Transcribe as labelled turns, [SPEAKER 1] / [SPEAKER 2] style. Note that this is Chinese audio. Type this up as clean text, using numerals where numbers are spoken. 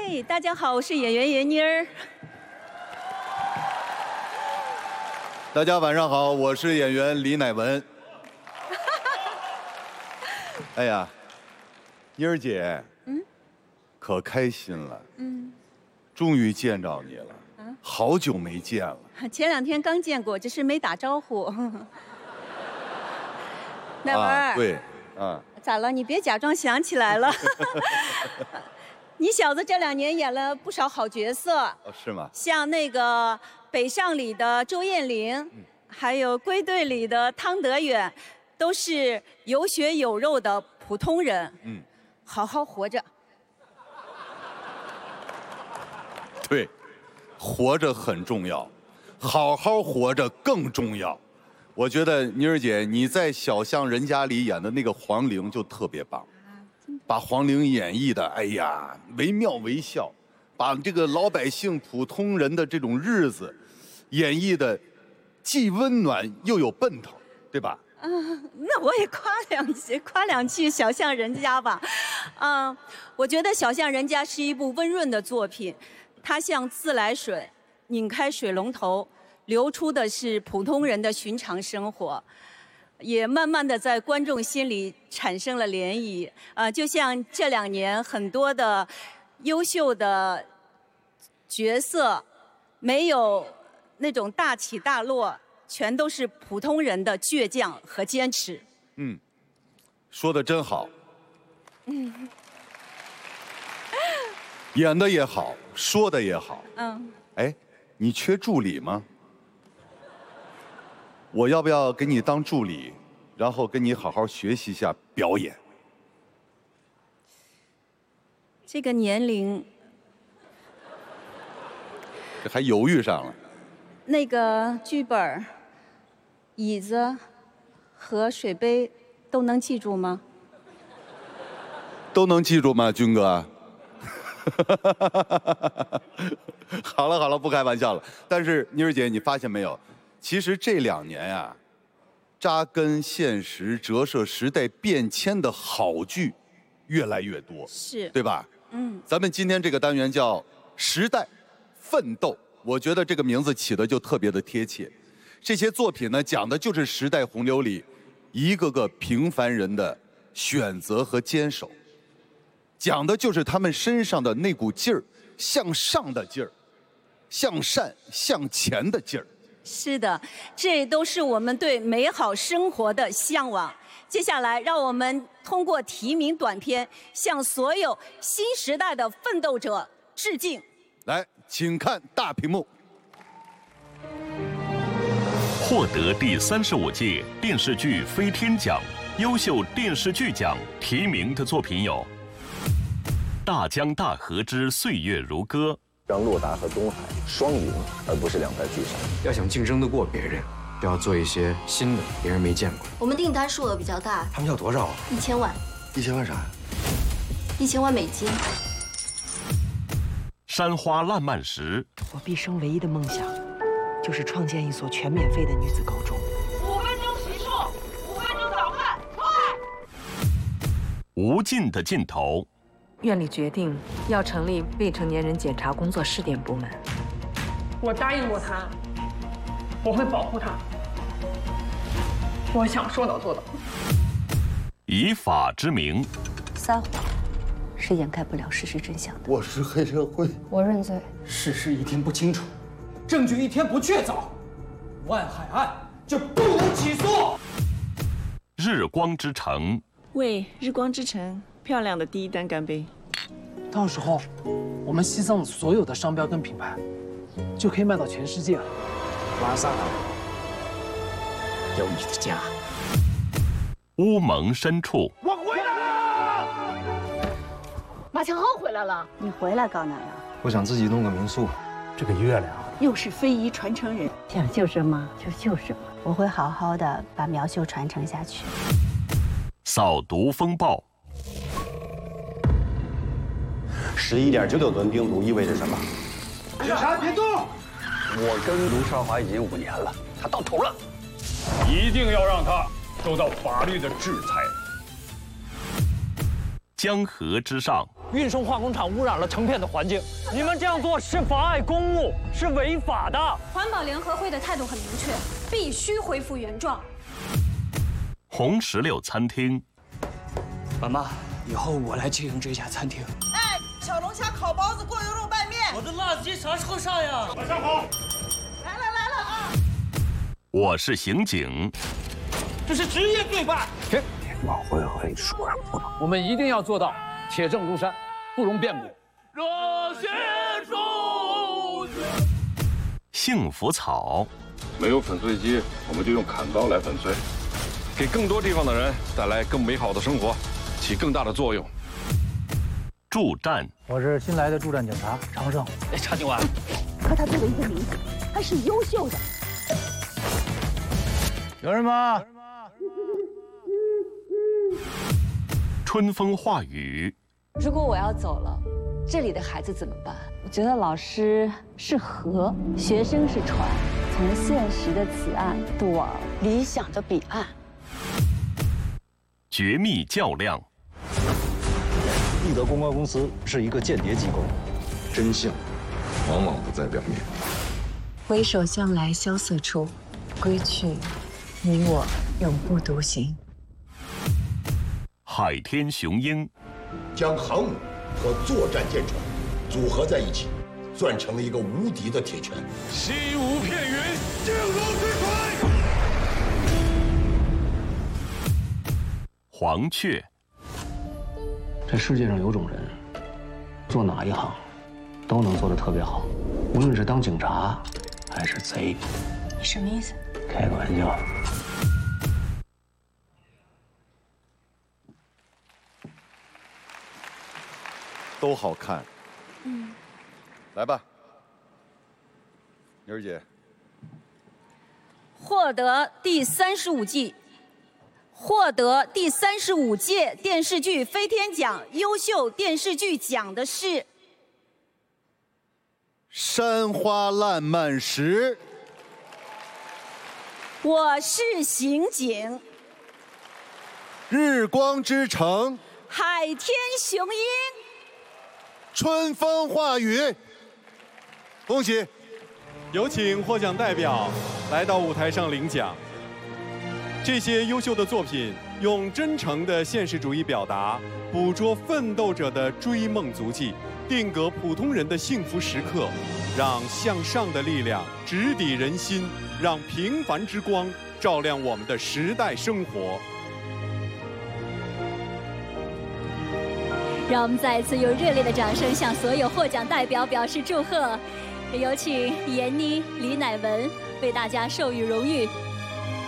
[SPEAKER 1] 嗨，大家好，我是演员闫妮儿。
[SPEAKER 2] 大家晚上好，我是演员李乃文。哎呀，妮儿姐，可开心了，终于见着你了，好久没见了。
[SPEAKER 1] 前2天刚见过，只是没打招呼。乃文儿，
[SPEAKER 2] 对，啊，
[SPEAKER 1] 咋了？你别假装想起来了。你小子这2年演了不少好角色，
[SPEAKER 2] 哦，是吗？
[SPEAKER 1] 像那个《北上》里的周艳玲，还有《归队》里的汤德远，都是有血有肉的普通人。好好活着。
[SPEAKER 2] 对，活着很重要，好好活着更重要。我觉得妮儿姐你在《小巷人家》里演的那个黄玲就特别棒，把黄玲演绎的，哎呀，惟妙惟肖，把这个老百姓普通人的这种日子演绎的既温暖又有奔头，对吧？
[SPEAKER 1] 那我也夸两句《小巷人家》吧。我觉得《小巷人家》是一部温润的作品，它像自来水，拧开水龙头，流出的是普通人的寻常生活，也慢慢的在观众心里产生了涟漪。就像这2年很多的优秀的角色，没有那种大起大落，全都是普通人的倔强和坚持。
[SPEAKER 2] 说得真好。演的也好，说的也好。哎，你缺助理吗？我要不要给你当助理，然后跟你好好学习一下表演？
[SPEAKER 1] 这个年龄，
[SPEAKER 2] 这还犹豫上了。
[SPEAKER 1] 那个剧本、椅子和水杯都能记住吗？
[SPEAKER 2] 都能记住吗，军哥？好了好了，不开玩笑了。但是妮儿姐，你发现没有？其实这2年呀，扎根现实、折射时代变迁的好剧越来越多，
[SPEAKER 1] 是，
[SPEAKER 2] 对吧？咱们今天这个单元叫“时代奋斗”，我觉得这个名字起的就特别的贴切。这些作品呢，讲的就是时代洪流里一个个平凡人的选择和坚守，讲的就是他们身上的那股劲儿，向上的劲儿，向善向前的劲儿。
[SPEAKER 1] 是的，这都是我们对美好生活的向往。接下来，让我们通过提名短片，向所有新时代的奋斗者致敬。
[SPEAKER 2] 来，请看大屏幕。
[SPEAKER 3] 获得第35届电视剧飞天奖优秀电视剧奖提名的作品有《大江大河之岁月如歌》。
[SPEAKER 4] 让洛达和东海双赢，而不是2败俱伤。
[SPEAKER 5] 要想竞争得过别人，就要做一些新的，别人没见过。
[SPEAKER 6] 我们订单数额比较大，
[SPEAKER 5] 他们要多少啊
[SPEAKER 6] ？1000万。
[SPEAKER 4] 1000万啥呀
[SPEAKER 6] ？1000万美金。
[SPEAKER 3] 山花烂漫时，
[SPEAKER 7] 我毕生唯一的梦想，就是创建一所全免费的女子高中。
[SPEAKER 8] 5分钟洗漱，5分钟早饭，快！
[SPEAKER 3] 无尽的尽头。
[SPEAKER 9] 院里决定要成立未成年人检查工作试点部门。
[SPEAKER 8] 我答应过他，我会保护他。我想说到做到。
[SPEAKER 3] 以法之名，
[SPEAKER 6] 撒谎是掩盖不了事实真相的。
[SPEAKER 4] 我是黑社会，
[SPEAKER 6] 我认罪。
[SPEAKER 10] 事实一天不清楚，证据一天不确凿，万海案就不能起诉。
[SPEAKER 3] 日光之城，
[SPEAKER 11] 为日光之城漂亮的第1单干杯。
[SPEAKER 10] 到时候，我们西藏所有的商标跟品牌，就可以卖到全世界了。瓦萨有你的家。
[SPEAKER 3] 乌蒙深处，
[SPEAKER 10] 我回来了。
[SPEAKER 8] 马强浩回来了，
[SPEAKER 6] 你回来搞哪呀？
[SPEAKER 5] 我想自己弄个民宿。
[SPEAKER 10] 这个月亮
[SPEAKER 11] 又是非遗传承人，
[SPEAKER 6] 想救什么就救什么。我会好好的把苗绣传承下去。
[SPEAKER 3] 扫毒风暴。
[SPEAKER 4] 11.99吨冰毒意味着什么？
[SPEAKER 10] 警察别动！
[SPEAKER 4] 我跟卢少华已经5年了，他到头了，
[SPEAKER 12] 一定要让他受到法律的制裁。
[SPEAKER 3] 江河之上。
[SPEAKER 12] 运送化工厂污染了成片的环境，你们这样做是妨碍公务，是违法的。
[SPEAKER 13] 环保联合会的态度很明确，必须恢复原状。
[SPEAKER 3] 红石榴餐厅，
[SPEAKER 12] 妈妈，以后我来经营这家餐厅。
[SPEAKER 14] 哎，小龙虾、烤包子、过油肉拌面。
[SPEAKER 12] 我的辣子鸡啥时候上呀？
[SPEAKER 14] 晚上好。来了啊！
[SPEAKER 3] 我是刑警，
[SPEAKER 12] 这是职业罪犯。
[SPEAKER 4] 停！我会和你说上不能。
[SPEAKER 10] 我们一定要做到铁证如山，不容辩驳。
[SPEAKER 12] 热血中学。
[SPEAKER 3] 幸福草，
[SPEAKER 15] 没有粉碎机，我们就用砍刀来粉碎，给更多地方的人带来更美好的生活，起更大的作用。
[SPEAKER 3] 助战，
[SPEAKER 10] 我是新来的助战警察常胜。
[SPEAKER 12] 查警官，
[SPEAKER 16] 可他作为一个民警，他是优秀的。
[SPEAKER 10] 有人吗？
[SPEAKER 3] 春风化雨，
[SPEAKER 17] 如果我要走了，这里的孩子怎么办？
[SPEAKER 6] 我觉得老师是河，学生是船，从现实的此岸渡往理想的彼岸。
[SPEAKER 3] 绝密较量，
[SPEAKER 18] 立德公关公司是一个间谍机构，真相往往不在表面。
[SPEAKER 6] 回首向来萧瑟处，归去，你我永不独行。
[SPEAKER 3] 海天雄鹰，
[SPEAKER 19] 将航母和作战舰船组合在一起，攥成了一个无敌的铁拳。
[SPEAKER 15] 西无片云，静如止水。
[SPEAKER 3] 黄雀，
[SPEAKER 5] 这世界上有种人，做哪一行都能做得特别好，无论是当警察还是贼。
[SPEAKER 6] 你什么意思？
[SPEAKER 5] 开个玩笑。
[SPEAKER 2] 都好看。来吧，妮儿姐。
[SPEAKER 1] 获得第35届电视剧飞天奖优秀电视剧奖的是《
[SPEAKER 2] 山花烂漫时》。
[SPEAKER 1] 我是刑警。
[SPEAKER 2] 日光之城。
[SPEAKER 1] 海天雄鹰。
[SPEAKER 2] 春风化雨。恭喜！
[SPEAKER 20] 有请获奖代表来到舞台上领奖。这些优秀的作品用真诚的现实主义表达，捕捉奋斗者的追梦足迹，定格普通人的幸福时刻，让向上的力量直抵人心，让平凡之光照亮我们的时代生活。
[SPEAKER 21] 让我们再次用热烈的掌声向所有获奖代表表示祝贺。有请闫妮、李乃文为大家授予荣誉。